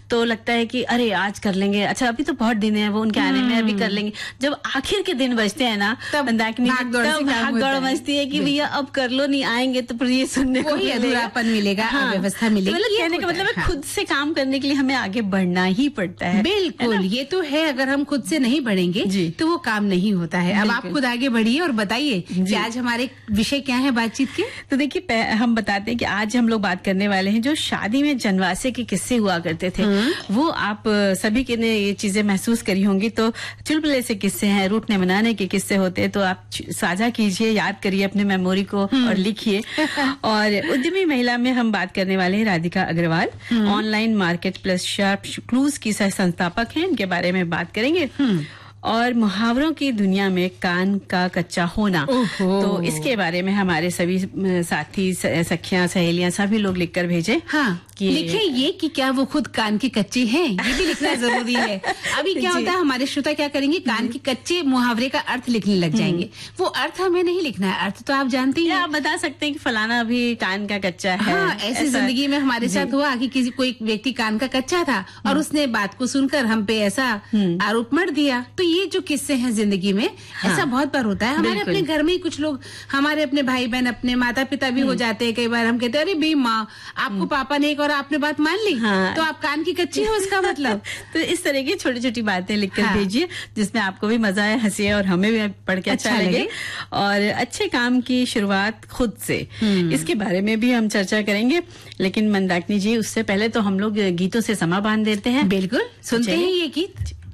तो लगता है कि अरे आज कर लेंगे, अच्छा अभी तो बहुत दिन है वो उनके आने में, अभी कर लेंगे। जब आखिर के दिन बचते हैं ना, तब भाग-दौड़ मचती है कि भैया अब कर लो, नहीं आएंगे तो फिर ये सुनने को अधूरापन मिलेगा, अव्यवस्था मिलेगी। मतलब कहने का मतलब है खुद से काम करने के लिए हमें आगे बढ़ना ही पड़ता है। बिल्कुल, ये तो है। अगर हम खुद से नहीं बढ़ेंगे तो वो काम नहीं होता है। अब आप खुद आगे बढ़िए और बताइए कि आज हमारे विषय क्या है बातचीत के। तो देखिए, हम बताते हैं कि आज हम लोग बात करने वाले हैं जो शादी में जनवासे के किस्से हुआ करते थे। वो आप सभी के ने ये चीजें महसूस करी होंगी। तो चुलबुले से किस्से हैं, रूठने मनाने के किस्से होते हैं, तो आप साझा कीजिए, याद करिए अपने मेमोरी को और लिखिए। और उद्यमी महिला में हम बात करने वाले हैं Radhika Agarwal, online market plus sharp clues की सह संस्थापक हैं, इनके बारे में बात करेंगे। और मुहावरों की दुनिया में कान का कच्चा होना, तो इसके बारे में हमारे सभी साथी, सखियां, सहेलियां सभी लोग लिखकर भेजे। कि लिखे ये कि क्या वो खुद कान के कच्चे हैं, ये भी लिखना जरूरी है। अभी क्या होता है, हमारे श्रोता क्या करेंगे, कान के कच्चे मुहावरे का अर्थ लिखने लग जाएंगे। वो अर्थ हमें नहीं लिखना है, अर्थ तो आप जानती हैं। आप बता सकते हैं कि फलाना अभी कान का कच्चा है। ऐसी जिंदगी में हमारे साथ हुआ कि किसी कोई व्यक्ति कान का कच्चा था और उसने बात को सुनकर हम पे ऐसा आरोप मढ़ दिया। तो ये जो किस्से हैं जिंदगी में, ऐसा बहुत बार होता है। हमारे अपने घर में ही कुछ लोग, हमारे अपने भाई बहन, अपने माता पिता भी हो जाते हैं। कई बार हम कहते हैं अरे भाई माँ, आपको पापा ने और आपने बात मान ली, तो आप कान की कच्ची हो, उसका मतलब। तो इस तरह की छोटी छोटी बातें लिखकर भेजिए जिसमें आपको भी मजा आए, हंसिए और हमें भी पढ़ के अच्छा लगे। और अच्छे काम की शुरुआत खुद से, इसके बारे में भी हम चर्चा करेंगे। लेकिन मंदाकिनी जी, उससे पहले तो हम लोग गीतों से समा बांध देते हैं। बिल्कुल, सुनते हैं ये गीत।